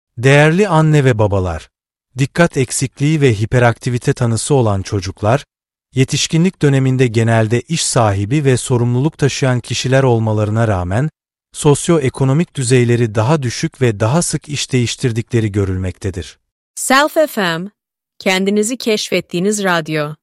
Değerli anne ve babalar, dikkat eksikliği ve hiperaktivite tanısı olan çocuklar, yetişkinlik döneminde genelde iş sahibi ve sorumluluk taşıyan kişiler olmalarına rağmen, sosyoekonomik düzeyleri daha düşük ve daha sık iş değiştirdikleri görülmektedir. Self FM, kendinizi keşfettiğiniz radyo.